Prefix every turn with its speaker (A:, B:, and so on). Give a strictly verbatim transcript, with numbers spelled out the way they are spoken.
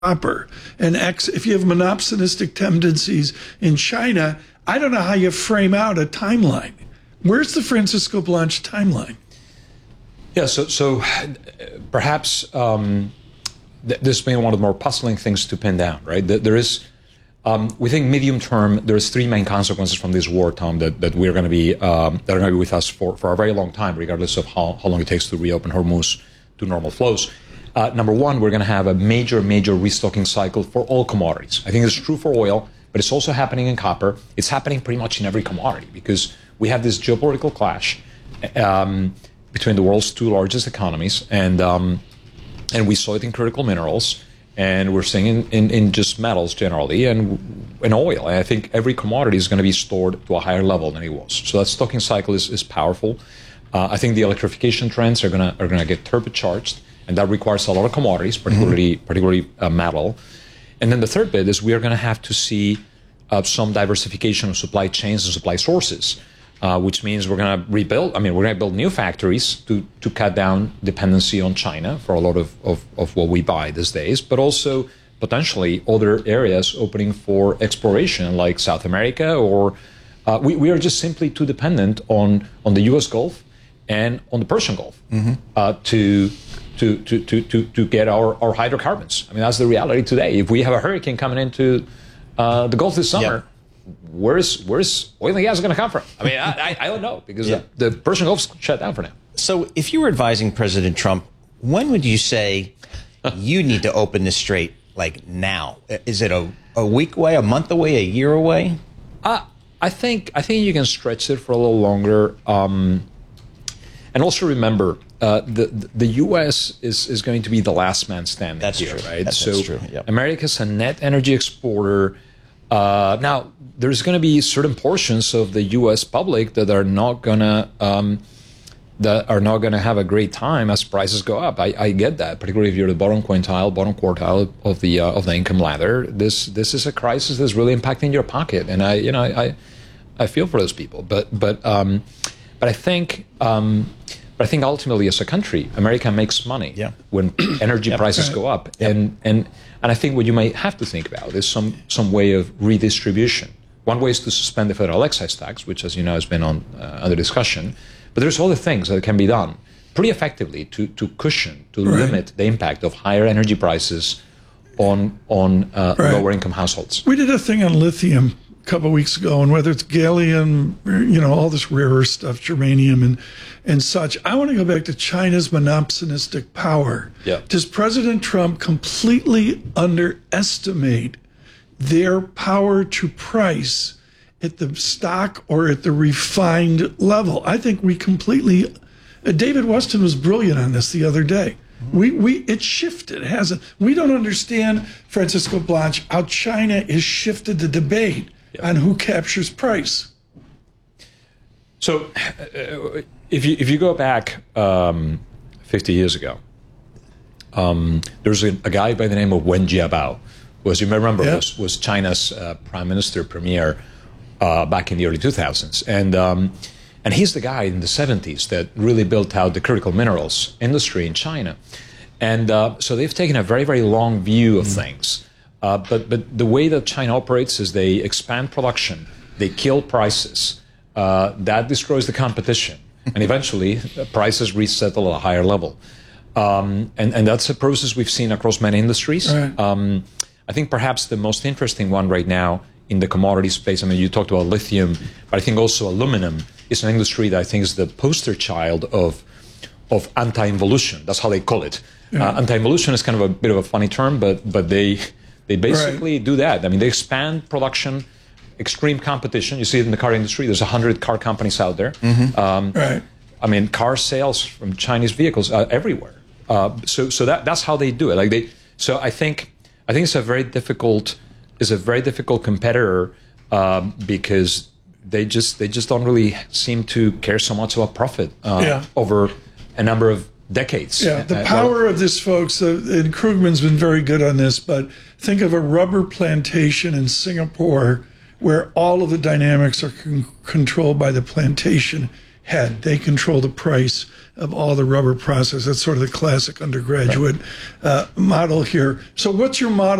A: copper and X, if you have monopsonistic tendencies in China, I don't know how you frame out a timeline. Where's the Francisco Blanch timeline?
B: Yeah, so so perhaps um, th- this has been one of the more puzzling things to pin down, right? There is, um, we think medium term, there's three main consequences from this war, Tom, that, that we're going to be, um, that are going to be with us for, for a very long time, regardless of how, how long it takes to reopen Hormuz to normal flows. Uh, number one, we're going to have a major, major restocking cycle for all commodities. I think it's true for oil, but it's also happening in copper. It's happening pretty much in every commodity because we have this geopolitical clash um, between the world's two largest economies, and um, and we saw it in critical minerals, and we're seeing it in, in, in just metals generally, and in oil. And I think every commodity is going to be stored to a higher level than it was. So that stocking cycle is, is powerful. Uh, I think the electrification trends are going to are going to get turbocharged, and that requires a lot of commodities, particularly mm-hmm. particularly uh, metal. And then the third bit is we are going to have to see uh, some diversification of supply chains and supply sources. Uh, which means we're going to rebuild, I mean, we're going to build new factories to, to cut down dependency on China for a lot of, of, of what we buy these days, but also potentially other areas opening for exploration like South America, or uh, we, we are just simply too dependent on, on the U S Gulf and on the Persian Gulf mm-hmm. uh, to, to, to, to, to, to get our, our hydrocarbons. I mean, that's the reality today. If we have a hurricane coming into uh, the Gulf this summer, yep. Where's where's oil and gas going to come from? I mean, I, I, I don't know because yeah. the, the Persian Gulf's shut down for now.
C: So, if you were advising President Trump, when would you say you need to open this strait? Like now? Is it a, a week away, a month away, a year away?
B: Uh, I think I think you can stretch it for a little longer. Um, and also remember, uh, the the U S is is going to be the last man standing.
C: That's
B: here,
C: true.
B: right?
C: That's,
B: so
C: that's true. Yep.
B: America's a net energy exporter. Uh, now, there's going to be certain portions of the U S public that are not going to um, that are not going to have a great time as prices go up. I, I get that, particularly if you're the bottom quintile, bottom quartile of the uh, of the income ladder. This this is a crisis that's really impacting your pocket, and I you know I I feel for those people. But but um, but I think. Um, But I think ultimately, as a country, America makes money
C: yeah.
B: when energy yep. prices go up, yep. and and and I think what you may have to think about is some some way of redistribution. One way is to suspend the federal excise tax, which, as you know, has been on uh, under discussion. But there's other things that can be done pretty effectively to to cushion, to right. limit the impact of higher energy prices on on uh, right. lower income households.
A: We did a thing on lithium a couple of weeks ago, and whether it's gallium, you know, all this rare earth stuff, germanium and and such. I want to go back to China's monopsonistic power.
B: Yeah.
A: Does President Trump completely underestimate their power to price at the stock or at the refined level? I think we completely, uh, David Weston was brilliant on this the other day. We we it shifted, hasn't? We don't understand, Francisco Blanch, how China has shifted the debate yeah. on who captures price.
B: So, uh, if you if you go back um, fifty years ago, um, there's a, a guy by the name of Wen Jiabao, who, as you may remember, yeah. was was China's uh, prime minister premier uh, back in the early two thousands, and um, and he's the guy in the seventies that really built out the critical minerals industry in China, and uh, so they've taken a very very long view of mm. things, uh, but but the way that China operates is they expand production, they kill prices. Uh, that destroys the competition, and eventually uh, prices resettle at a higher level. Um, and, and that's a process we've seen across many industries.
A: Right.
B: Um, I think perhaps the most interesting one right now in the commodity space, I mean, you talked about lithium, but I think also aluminum is an industry that I think is the poster child of, of anti-involution. That's how they call it. Yeah. Uh, anti-involution is kind of a bit of a funny term, but, but they, they basically right. do that. I mean, they expand production. Extreme competition. You see it in the car industry. There's one hundred car companies out there.
A: Mm-hmm. Um, right.
B: I mean, car sales from Chinese vehicles are everywhere. Uh, so, so that that's how they do it. Like they. So I think I think it's a very difficult is a very difficult competitor um, because they just they just don't really seem to care so much about profit uh,
A: yeah.
B: over a number of decades.
A: Yeah. The
B: uh,
A: power
B: well,
A: of this, folks. Uh, and Krugman's been very good on this. But think of a rubber plantation in Singapore, where all of the dynamics are con- controlled by the plantation head. They control the price of all the rubber process. That's sort of the classic undergraduate uh, model here. So what's your model?